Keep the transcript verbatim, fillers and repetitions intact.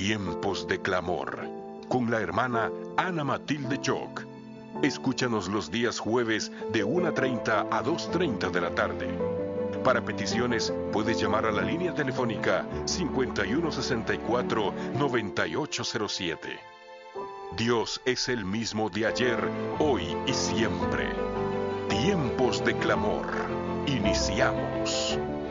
Tiempos de Clamor, con la hermana Ana Matilde Choc. Escúchanos los días jueves de una treinta a dos treinta de la tarde. Para peticiones, puedes llamar a la línea telefónica cincuenta y uno sesenta y cuatro, noventa y ocho cero siete. Dios es el mismo de ayer, hoy y siempre. Tiempos de Clamor. Iniciamos.